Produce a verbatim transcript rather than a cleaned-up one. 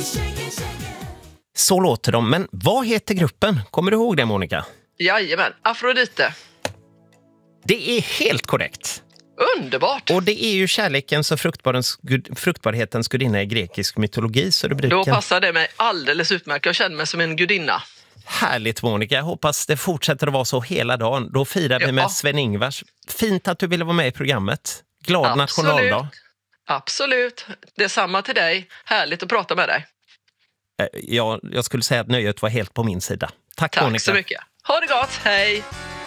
Så låter de, men vad heter gruppen? Kommer du ihåg det, Monica? Jajamän, Afrodite. Det är helt korrekt. Underbart! Och det är ju kärlekens och fruktbarhetens, gud, fruktbarhetens gudinna i grekisk mytologi. Så rubriken... Då passar det mig alldeles utmärkt. Jag känner mig som en gudinna. Härligt, Monica. Jag hoppas det fortsätter att vara så hela dagen. Då firar vi Ja. med Sven-Ingvars. Fint att du ville vara med i programmet. Glad Absolut. nationaldag. Absolut. Detsamma till dig. Härligt att prata med dig. Ja, jag skulle säga att nöjet var helt på min sida. Tack, Tack Monica. så mycket. Ha det gott. Hej!